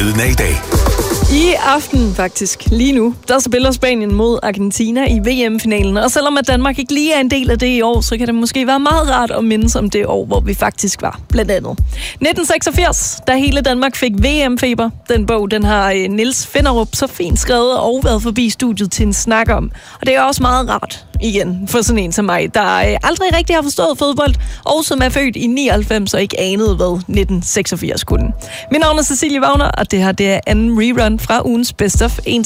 Nyheden af i dag. I aften faktisk, lige nu, der spiller Spanien mod Argentina i VM-finalen. Og selvom at Danmark ikke lige er en del af det i år, så kan det måske være meget rart at mindes om det år, hvor vi faktisk var, blandt andet. 1986, da hele Danmark fik VM-feber. Den bog, den har Niels Finderup så fint skrevet og været forbi studiet til en snak om. Og det er også meget rart, igen, for sådan en som mig, der aldrig rigtig har forstået fodbold, og som er født i 99 og ikke anede, hvad 1986 kunne. Mit navn er Cecilie Wagner, og det her det er anden rerun fra ugens Best of 1-1. 1-1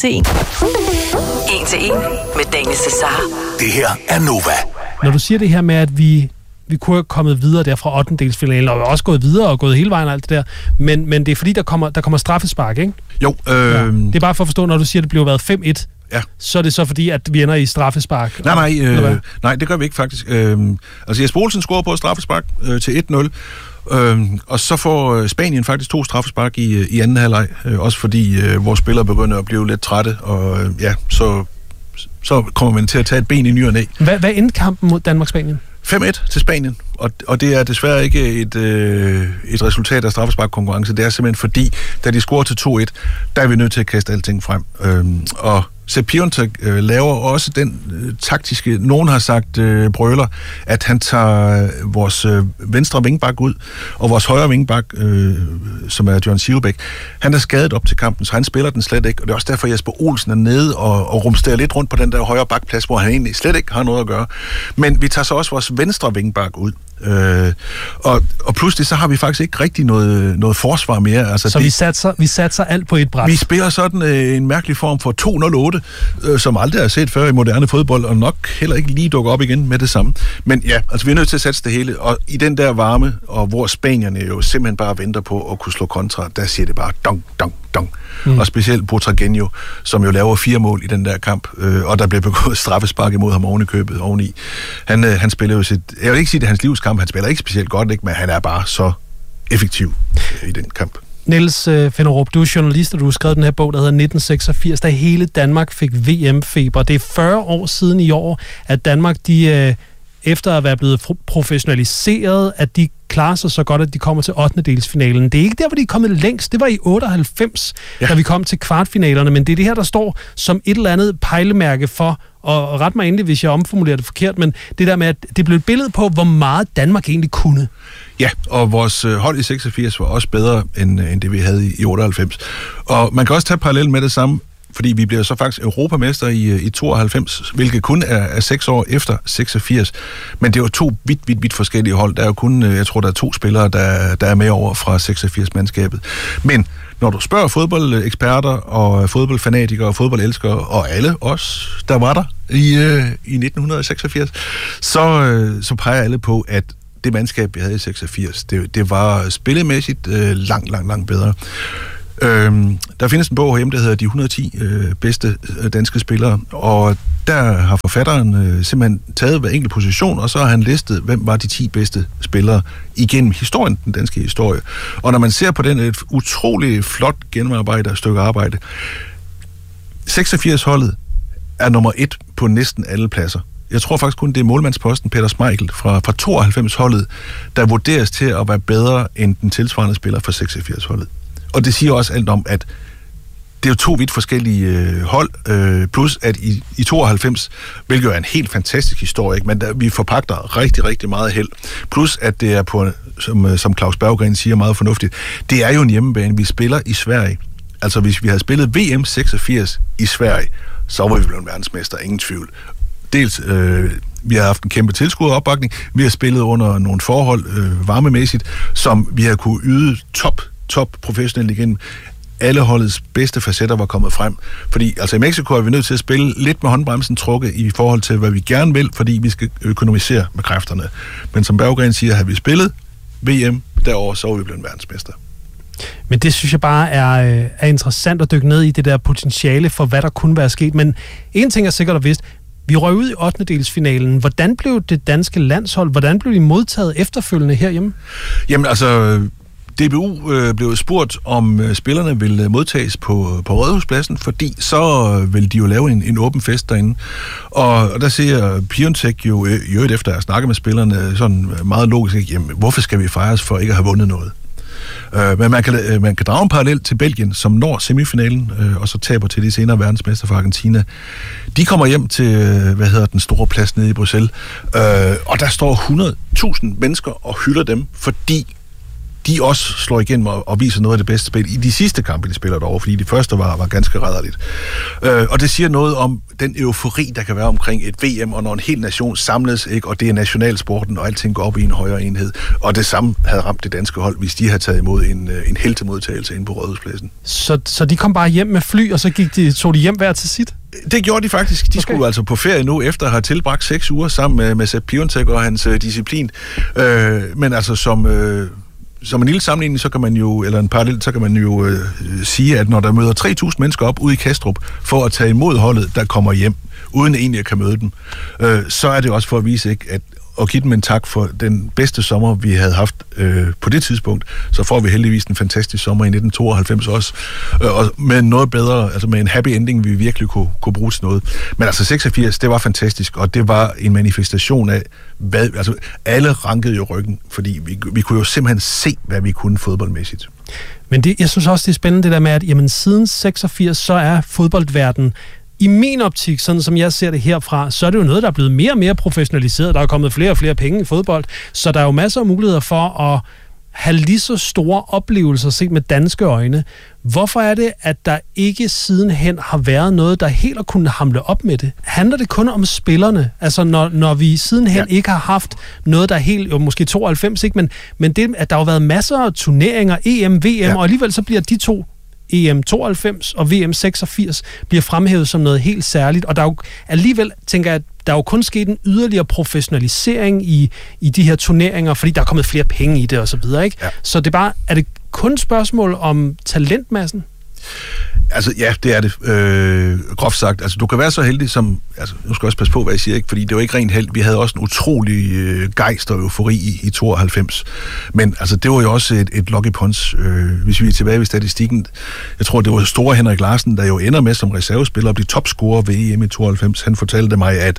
med Daniel Cesar. Det her er Nova. Når du siger det her med, at vi kunne have kommet videre der fra 8-delsfinalen, og også gået videre og gået hele vejen og alt det der, men det er fordi, der kommer straffespark, ikke? Jo. Ja. Det er bare for at forstå, når du siger, at det blev været 5-1, ja. Så er det så fordi, at vi ender i straffespark? Nej, det gør vi ikke faktisk. Jesper Olsen scorer på straffespark til 1-0, og så får Spanien faktisk 2 straffespark i anden halvleg, også fordi vores spillere begynder at blive lidt trætte, og så kommer man til at tage et ben i ny og næ. Hvad endte kampen mod Danmark-Spanien? 5-1 til Spanien, og det er desværre ikke et resultat af straffesparkkonkurrence. Det er simpelthen fordi, da de scorer til 2-1, der er vi nødt til at kaste alting frem. Og Sepp Piontek laver også den taktiske, nogen har sagt brøler, at han tager vores venstre vingbak ud, og vores højre vingbak, som er John Sivebæk, han er skadet op til kampen, så han spiller den slet ikke, og det er også derfor, Jesper Olsen er nede og rumsterer lidt rundt på den der højre bakplads, hvor han egentlig slet ikke har noget at gøre. Men vi tager så også vores venstre vingbak ud. Og pludselig så har vi faktisk ikke rigtig noget forsvar mere. Altså, så vi satser alt på et bræt. Vi spiller sådan en mærkelig form for 2-0-8, som aldrig er set før i moderne fodbold, og nok heller ikke lige dukker op igen med det samme. Men ja, altså vi er nødt til at satse det hele, og i den der varme, og hvor spanierne jo simpelthen bare venter på at kunne slå kontra, der siger det bare dong, dong, dong. Og specielt Butragueño, som jo laver 4 mål i den der kamp, og der blev begået straffespark imod ham oven i købet oveni. Han spiller jo jeg vil ikke sige, det er hans livskamp, han spiller ikke specielt godt, ikke, men han er bare så effektiv i den kamp. Niels Finderup, du er journalist, og du har skrevet den her bog, der hedder 1986, da hele Danmark fik VM-feber. Det er 40 år siden i år, at Danmark, efter at være blevet professionaliseret, at de klarer sig så godt, at de kommer til 8-delsfinalen. Det er ikke der, hvor de er kommet længst. Det var i 98, da vi kom til kvartfinalerne, men det er det her, der står som et eller andet pejlemærke for, og ret mig endelig, hvis jeg omformulerer det forkert, men det der med, at det blev et billede på, hvor meget Danmark egentlig kunne. Ja, og vores hold i 86 var også bedre, end det vi havde i 98. Og man kan også tage parallel med det samme, fordi vi blev så faktisk europamester i 92, hvilket kun er 6 år efter 86. Men det er jo 2 vidt forskellige hold. Der er jo kun, jeg tror, der er 2 spillere, der er med over fra 86-mandskabet. Men når du spørger fodboldeksperter og fodboldfanatikere og fodboldelskere, og alle os, der var der i 1986, så peger alle på, at det mandskab, vi havde i 86, det var spillemæssigt langt bedre. Der findes en bog herhjemme, der hedder De 110 bedste danske spillere, og der har forfatteren simpelthen taget hver enkelt position, og så har han listet, hvem var de 10 bedste spillere igennem historien, den danske historie. Og når man ser på den, et utroligt flot gennemarbejdet stykke arbejde. 86-holdet er nummer 1 på næsten alle pladser. Jeg tror faktisk kun, det er målmandsposten Peter Schmeichel fra 92-holdet, der vurderes til at være bedre end den tilsvarende spiller fra 86-holdet. Og det siger også alt om, at det er jo 2 vidt forskellige hold, plus at i 92, hvilket jo er en helt fantastisk historie, men vi forpagter rigtig meget held, plus at det er på, som Claus Berggren siger meget fornuftigt, det er jo en hjemmebane, vi spiller i Sverige. Altså hvis vi havde spillet VM 86 i Sverige, så var vi blevet verdensmester, ingen tvivl. Dels, vi har haft en kæmpe tilskueropbakning, vi har spillet under nogle forhold varmemæssigt, som vi har kunne yde top professionelt igennem. Alle holdets bedste facetter var kommet frem. Fordi altså i Mexico er vi nødt til at spille lidt med håndbremsen trukket i forhold til, hvad vi gerne vil, fordi vi skal økonomisere med kræfterne. Men som Berggren siger, havde vi spillet VM derovre, så var vi blevet verdensmester. Men det synes jeg bare er interessant at dykke ned i det der potentiale for, hvad der kunne være sket. Men en ting er sikkert og vist, vi røg ud i 8-delsfinalen. Hvordan blev det danske landshold, hvordan blev de modtaget efterfølgende herhjemme? Jamen altså, DBU blev spurgt, om spillerne ville modtages på Rådhuspladsen, fordi så ville de jo lave en åben fest derinde. Og der siger Piontek jo efter at snakke med spillerne sådan meget logisk, jamen, hvorfor skal vi fejres for ikke at have vundet noget? Men man kan drage en parallel til Belgien, som når semifinalen, og så taber til de senere verdensmester fra Argentina. De kommer hjem til, den store plads nede i Bruxelles, og der står 100.000 mennesker og hylder dem, fordi de også slår igennem og viser noget af det bedste spil i de sidste kampe, de spiller derovre, fordi de første var ganske rædderligt. Og det siger noget om den eufori, der kan være omkring et VM, og når en hel nation samles, ikke, og det er nationalsporten, og alting går op i en højere enhed. Og det samme havde ramt det danske hold, hvis de havde taget imod en heltemodtagelse inde på Rådhuspladsen. Så de kom bare hjem med fly, og så tog de hjem hver til sit? Det gjorde de faktisk. De skulle altså på ferie nu, efter at have tilbragt 6 uger sammen med Sepp Piontek og hans disciplin. Men altså som en lille sammenligning, så kan man jo, eller en parallel, så kan man jo sige, at når der møder 3.000 mennesker op ude i Kastrup for at tage imod holdet, der kommer hjem, uden egentlig at kan møde dem, så er det også for at vise, ikke, at give dem en tak for den bedste sommer, vi havde haft på det tidspunkt. Så får vi heldigvis en fantastisk sommer i 1992 også, og med noget bedre, altså med en happy ending, vi virkelig kunne bruge til noget. Men altså 86, det var fantastisk, og det var en manifestation af, alle rankede jo ryggen, fordi vi kunne jo simpelthen se, hvad vi kunne fodboldmæssigt. Men jeg synes også, det er spændende det der med, at jamen, siden 86, så er fodboldverden i min optik, sådan som jeg ser det herfra, så er det jo noget, der er blevet mere og mere professionaliseret. Der er kommet flere og flere penge i fodbold, så der er jo masser af muligheder for at have lige så store oplevelser set med danske øjne. Hvorfor er det, at der ikke sidenhen har været noget, der helt har kunnet hamle op med det? Handler det kun om spillerne? Altså, når vi sidenhen ikke har haft noget, der er helt, jo måske 92, ikke? Men det, at der har været masser af turneringer, EM, VM, og alligevel så bliver de to EM 92 og VM 86 bliver fremhævet som noget helt særligt, og der er jo alligevel, tænker jeg, der er jo kun sket en yderligere professionalisering i de her turneringer, fordi der er kommet flere penge i det og så videre, ikke? Ja. Så det er det kun et spørgsmål om talentmassen? Altså, ja, det er det. Groft sagt. Altså, du kan være så heldig som... Altså, nu skal jeg også passe på, hvad jeg siger, ikke? Fordi det var ikke rent held. Vi havde også en utrolig gejst og eufori i 92. Men altså, det var jo også et lucky punch. Hvis vi er tilbage ved statistikken. Jeg tror, det var store Henrik Larsen, der jo ender med som reservespiller og bliver topscorer ved EM i 92. Han fortalte mig, at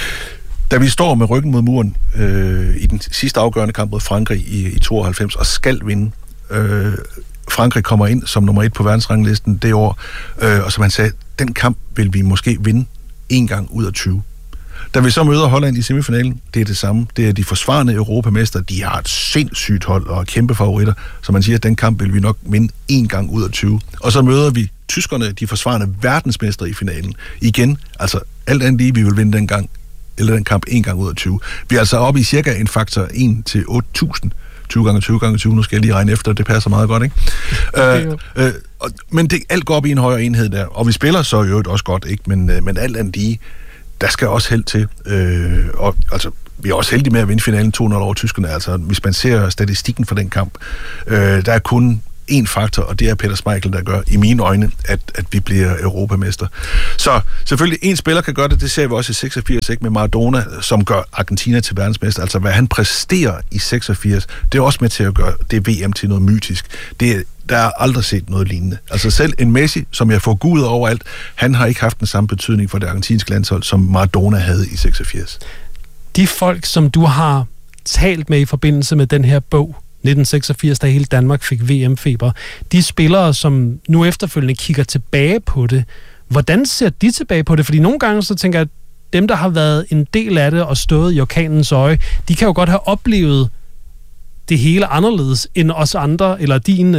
da vi står med ryggen mod muren i den sidste afgørende kamp mod Frankrig i 92 og skal vinde, Frankrig kommer ind som nummer 1 på verdensranglisten det år, og som han sagde, den kamp vil vi måske vinde 1 gang ud af 20. Da vi så møder Holland i semifinalen, det er det samme. Det er de forsvarende europamester, de har et sindssygt hold og kæmpe favoritter, så man siger, at den kamp vil vi nok vinde 1 gang ud af 20. Og så møder vi tyskerne, de forsvarende verdensmester i finalen. Igen, altså alt andet lige, vi vil vinde den kamp 1 gang ud af 20. Vi er altså oppe i cirka en faktor 1 til 8.000. 20 gange 20 gange 20, nu skal jeg lige regne efter, det passer meget godt, ikke? Men alt går op i en højere enhed der, og vi spiller så jo også godt, ikke? Men alt andet lige, der skal også held til, og altså, vi er også heldige med at vinde finalen 2-0 over tyskerne, altså hvis man ser statistikken for den kamp, der er kun en faktor, og det er Peter Schmeichel, der gør, i mine øjne, at vi bliver europamester. Så selvfølgelig, en spiller kan gøre det, det ser vi også i 86, ikke, med Maradona, som gør Argentina til verdensmester. Altså, hvad han præsterer i 86, det er også med til at gøre det VM til noget mytisk. Der er aldrig set noget lignende. Altså selv en Messi, som jeg får gudet overalt, han har ikke haft den samme betydning for det argentinske landshold, som Maradona havde i 86. De folk, som du har talt med i forbindelse med den her bog, 1986, da hele Danmark fik VM-feber. De spillere, som nu efterfølgende kigger tilbage på det, hvordan ser de tilbage på det? Fordi nogle gange så tænker jeg, at dem, der har været en del af det og stået i orkanens øje, de kan jo godt have oplevet det hele anderledes end os andre, eller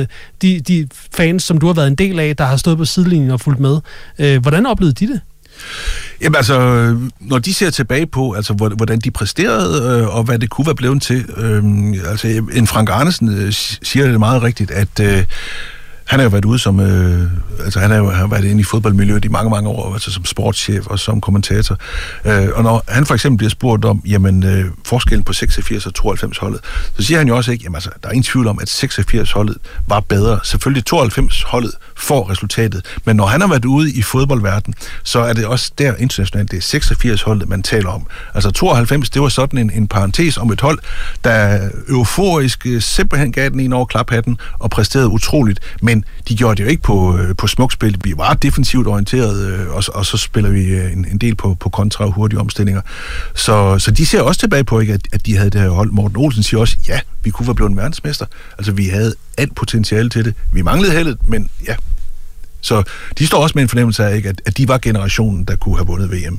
de fans, som du har været en del af, der har stået på sidelinjen og fulgt med. Hvordan oplevede de det? Jamen altså, når de ser tilbage på, altså hvordan de præsterede, og hvad det kunne være blevet til, altså en Frank Arnesen siger det meget rigtigt, at han har jo været ude som, han har jo været inde i fodboldmiljøet i mange, mange år, altså som sportschef og som kommentator. Og når han for eksempel bliver spurgt om, jamen, forskellen på 86 og 92 holdet, så siger han jo også ikke, jamen altså, der er ingen tvivl om, at 86 holdet var bedre. Selvfølgelig 92 holdet får resultatet, men når han har været ude i fodboldverden, så er det også der internationalt, det er 86 holdet, man taler om. Altså 92, det var sådan en parentes om et hold, der euforisk simpelthen gav den en over klaphatten og præsterede utroligt, men Men de gjorde det jo ikke på smukspil. Vi var defensivt orienteret, og så spiller vi en del på kontra og hurtige omstillinger. Så de ser også tilbage på, ikke, at de havde det her hold. Morten Olsen siger også, ja, vi kunne være blevet en verdensmester. Altså, vi havde alt potentiale til det. Vi manglede heldet, men ja. Så de står også med en fornemmelse af, ikke, at de var generationen, der kunne have vundet VM.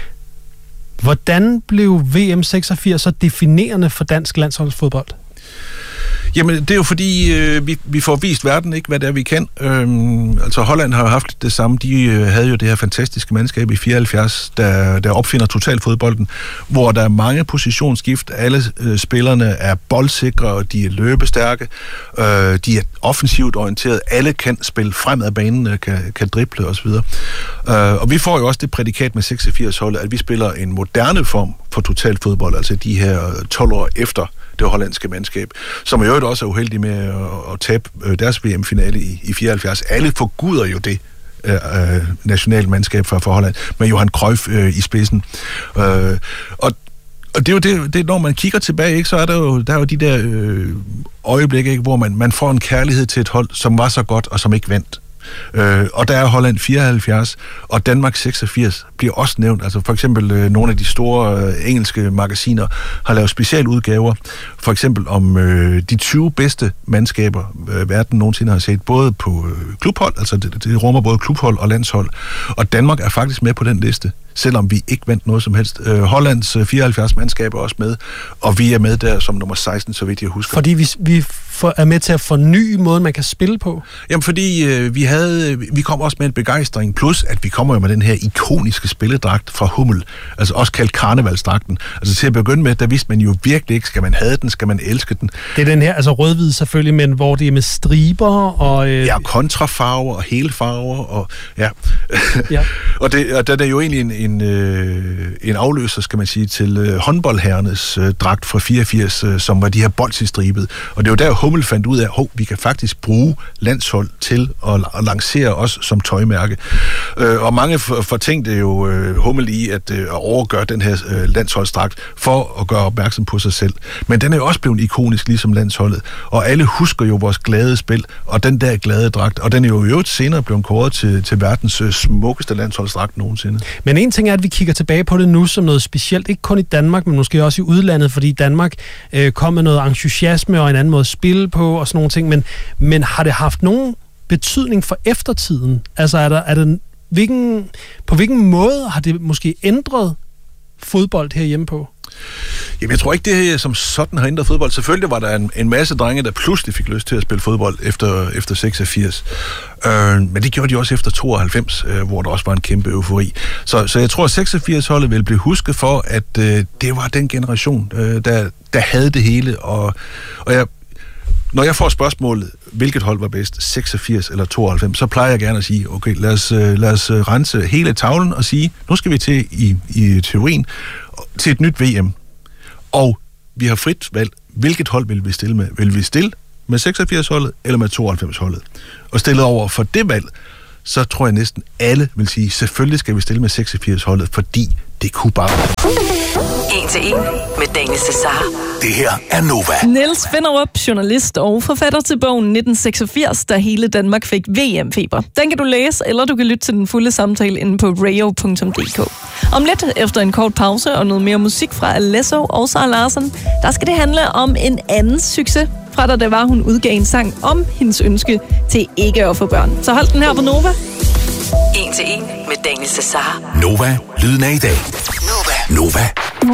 Hvordan blev VM 86 så definerende for dansk landsholdsfodbold? Jamen, det er jo fordi, vi får vist verden, ikke, hvad det er, vi kan. Altså, Holland har haft det samme. De havde jo det her fantastiske mandskab i 74, der opfinder totalfodbolden, hvor der er mange positionsskift. Alle spillerne er boldsikre, og de er løbestærke. De er offensivt orienteret. Alle kan spille frem ad banen, kan drible osv. Og vi får jo også det prædikat med 86-holdet, at vi spiller en moderne form for totalfodbold, altså de her 12 år efter det hollandske mandskab, som i øvrigt også er uheldige med at tabe deres VM-finale i 74. Alle forguder jo det nationale mandskab for Holland, med Johan Cruyff i spidsen. Og det er jo det, når man kigger tilbage, ikke, så er der jo de der øjeblikke, ikke, hvor man får en kærlighed til et hold, som var så godt og som ikke vandt. Og der er Holland 74, og Danmark 86 bliver også nævnt. Altså for eksempel nogle af de store engelske magasiner har lavet specialudgaver, for eksempel om de 20 bedste mandskaber, verden nogensinde har set, både på klubhold, altså det rummer både klubhold og landshold, og Danmark er faktisk med på den liste, selvom vi ikke vandt noget som helst. Hollands 74 mandskaber er også med, og vi er med der som nummer 16, så vidt jeg husker. Fordi vi er med til at forny måden, man kan spille på? Jamen, fordi vi kom også med en begejstring, plus at vi kommer jo med den her ikoniske spilledragt fra Hummel, altså også kaldt karnevalsdragten. Altså til at begynde med, der vidste man jo virkelig ikke, skal man have den, skal man elske den. Det er den her, altså rødhvid selvfølgelig, men hvor det er med striber og... Ja, kontrafarver og helfarver, og ja. Ja. og den er jo egentlig en afløser, skal man sige, til håndboldherrenes dragt fra 84, som var de her bolsjestribede. Og det er jo der Hummel fandt ud af, at vi kan faktisk bruge landshold til at lancere os som tøjmærke. Og mange fortænkte jo Hummel i at overgøre den her landsholdsdragt for at gøre opmærksom på sig selv. Men den er jo også blevet ikonisk, ligesom landsholdet. Og alle husker jo vores glade spil, og den der glade dragt. Og den er jo i øvrigt senere blevet kåret til verdens smukkeste landsholdsdragt nogensinde. Men en ting er, at vi kigger tilbage på det nu som noget specielt, ikke kun i Danmark, men måske også i udlandet, fordi Danmark kom med noget entusiasme og en anden måde at spille på og sådan nogle ting. Men har det haft nogen betydning for eftertiden? Altså på hvilken måde har det måske ændret fodbold herhjemme på? Jamen, jeg tror ikke, det her som sådan har ændret fodbold. Selvfølgelig var der en masse drenge, der pludselig fik lyst til at spille fodbold efter 86. Men det gjorde de også efter 92, hvor der også var en kæmpe eufori. Så jeg tror, at 86-holdet vil blive husket for, at det var den generation, der havde det hele. Og når jeg får spørgsmålet, hvilket hold var bedst, 86 eller 92, så plejer jeg gerne at sige, okay, lad os rense hele tavlen og sige, nu skal vi til i teorien til et nyt VM. Og vi har frit valg, hvilket hold vil vi stille med? Vil vi stille med 86-holdet eller med 92-holdet? Og stillet over for det valg, så tror jeg næsten alle vil sige, selvfølgelig skal vi stille med 86-holdet, fordi det kunne bare... 1-1 med Daniel Cesar. Det her er Nova. Niels Finderup, journalist og forfatter til bogen 1986, da hele Danmark fik VM-feber. Den kan du læse, eller du kan lytte til den fulde samtale inde på radio.dk. Om lidt, efter en kort pause og noget mere musik fra Alesso og Sara Larsson, der skal det handle om en anden succes fra da det var, hun udgav en sang om hendes ønske til ikke at få børn. Så hold den her på Nova. 1-1 med Daniel Cesar. Nova, lyden af i dag. Nova.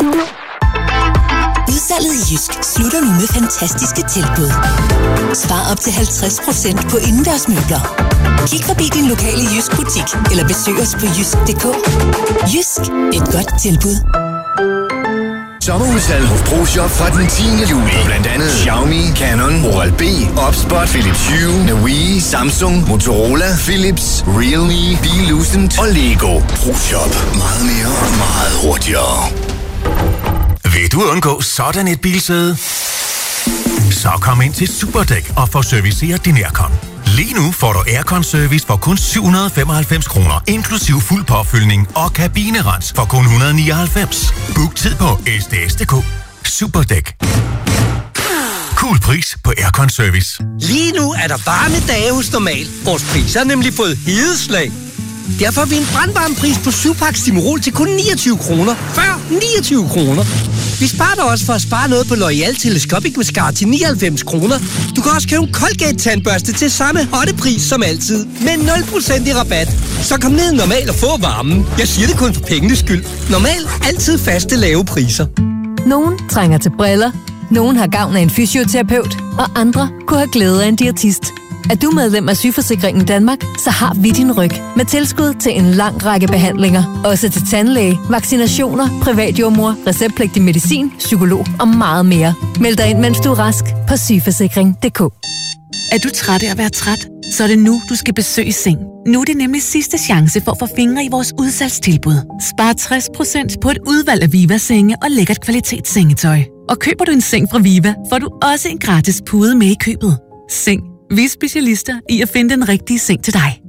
Udsalget i Jysk slutter nu med fantastiske tilbud. Spar op til 50% på indendørsmøbler. Kig forbi din lokale Jysk butik, eller besøg os på jysk.dk. Jysk, et godt tilbud. Sommerudsalg hos ProShop fra den 10. juli. Blandt andet Xiaomi, Canon, Oral-B, Opspot, Philips Hue, Navii, Samsung, Motorola, Philips, Realme, Belucent og Lego. ProShop. Meget mere, meget hurtigere. Vil du undgå sådan et bilsæde? Så kom ind til Superdæk og få serviceret din aircon. Lige nu får du aircon-service for kun 795 kroner, inklusiv fuld påfyldning og kabinerens for kun 199. Book tid på sds.dk. Superdæk. Cool pris på Aircon Service. Lige nu er der varme dage hos Normal. Vores priser har nemlig fået hedeslag. Derfor har vi en brandvarm pris på 7-pakke Stimorol til kun 29 kroner. Før 29 kroner. Vi sparer dig også for at spare noget på L'Oreal Telescopic Mascara til 99 kroner. Du kan også købe en Colgate-tandbørste til samme hotte pris som altid. Med 0% i rabat. Så kom ned Normal og få varmen. Jeg siger det kun for pengenes skyld. Normal. Altid faste lave priser. Nogen trænger til briller. Nogen har gavn af en fysioterapeut. Og andre kunne have glæde af en diætist. Er du medlem af Sygeforsikringen Danmark, så har vi din ryg med tilskud til en lang række behandlinger. Også til tandlæge, vaccinationer, privatjordmor, receptpligtig medicin, psykolog og meget mere. Meld dig ind, mens du er rask på sygeforsikring.dk. Er du træt af at være træt? Så er det nu, du skal besøge Seng. Nu er det nemlig sidste chance for at få fingre i vores udsalgstilbud. Spar 60% på et udvalg af Viva-senge og lækkert kvalitetssengetøj. Og køber du en seng fra Viva, får du også en gratis pude med i købet. Seng. Vi er specialister i at finde den rigtige seng til dig.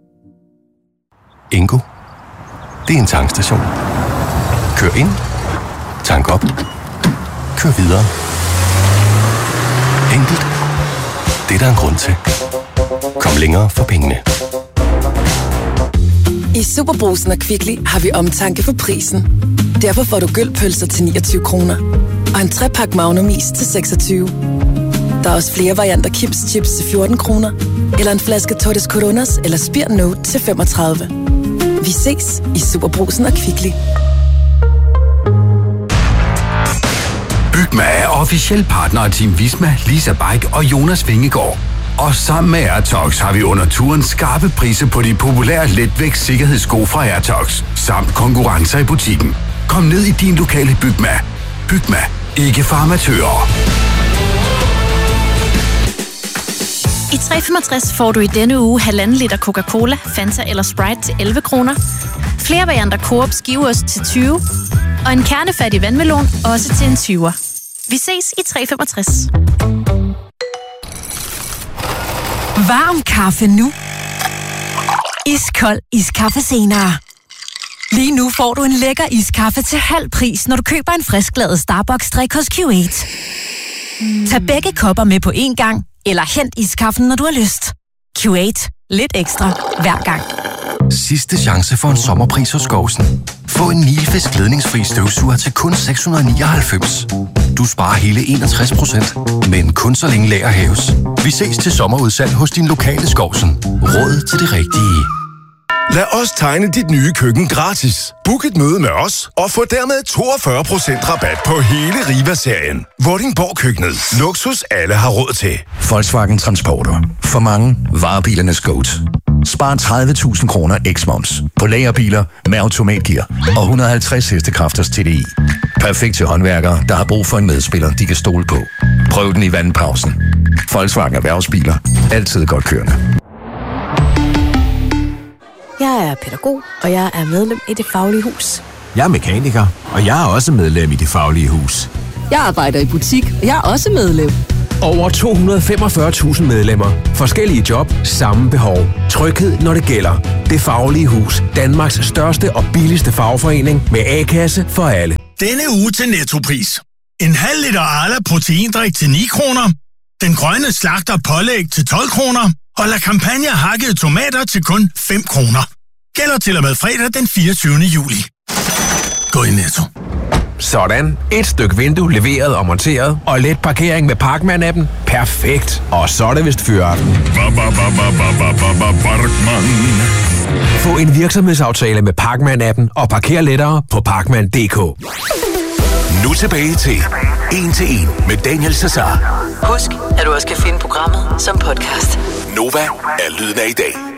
Ingo. Det er en tankstation. Kør ind. Tank op. Kør videre. Enkelt. Det er der en grund til. Kom længere for pengene. I Superbrugsen og Kvickly har vi omtanke for prisen. Derfor får du gølpølser til 29 kroner. Og en 3-pakke Magnum is til 26. Der er også flere varianter Kims Chips til 14 kroner. Eller en flaske Tortes Coronas eller Spir Note til 35. Vi ses i Superbrugsen og Kvickly. Bygma er officiel partner af Team Visma, Lisa Bike og Jonas Vingegaard. Og sammen med Airtox har vi under turen skarpe priser på de populære letvægt sikkerhedssko fra Airtox, samt konkurrencer i butikken. Kom ned i din lokale Bygma. Bygma. Ikke for amatører. I 365 får du i denne uge 1,5 liter Coca-Cola, Fanta eller Sprite til 11 kroner. Flere varianter Coop skiveost til 20. Og en kernefattig vandmelon også til en 20'er. Vi ses i 365. Varm kaffe nu. Iskold iskaffe senere. Lige nu får du en lækker iskaffe til halv pris, når du køber en frisklavet Starbucks-drik hos Q8. Tag begge kopper med på én gang, eller hent iskaffen, når du har lyst. Q8. Lidt ekstra hver gang. Sidste chance for en sommerpris hos Skovsen. Få en Nilfisk ledningsfri støvsuger til kun 699. Du sparer hele 61%, men kun så længe lager hæves. Vi ses til sommerudsalg hos din lokale Skovsen. Råd til det rigtige. Lad os tegne dit nye køkken gratis. Book et møde med os og få dermed 42% rabat på hele Riva-serien. Vordingborg Køkkenet. Luksus alle har råd til. Volkswagen Transporter. For mange varebilernes GOAT. Spar 30.000 kroner x-moms på lagerbiler med automatgear og 150 hestekræfters TDI. Perfekt til håndværkere, der har brug for en medspiller, de kan stole på. Prøv den i vandpausen. Volkswagen Erhvervsbiler. Altid godt kørende. Jeg er pædagog, og jeg er medlem i Det Faglige Hus. Jeg er mekaniker, og jeg er også medlem i Det Faglige Hus. Jeg arbejder i butik, og jeg er også medlem. Over 245.000 medlemmer. Forskellige job, samme behov. Tryghed, når det gælder. Det Faglige Hus. Danmarks største og billigste fagforening med A-kasse for alle. Denne uge til Nettopris. En halv liter Arla proteindrik til 9 kroner. Den grønne slagter pålæg til 12 kroner. Og La Campagna hakkede tomater til kun 5 kroner. Gælder til og med fredag den 24. juli. Gå i Netto. Sådan. Et stykke vindue leveret og monteret, og let parkering med Parkman-appen. Perfekt. Og så er det vist fyraften. Få en virksomhedsaftale med Parkman-appen og parker lettere på Parkman.dk. Nu tilbage til 1-1 med Daniel Cesar. Husk, at du også kan finde programmet som podcast. Nova er lyden af i dag.